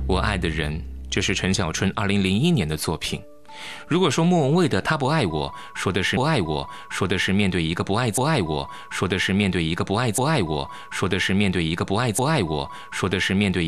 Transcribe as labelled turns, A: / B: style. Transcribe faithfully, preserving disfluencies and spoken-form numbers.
A: 我爱的人，这是陈小春二零零一年的作品。如果说莫文蔚的他不爱我，说的是不爱我，说的是面对一个不爱不爱我，说的是面对一个不爱不爱我，说的是面对一个不爱不爱我，说的是面对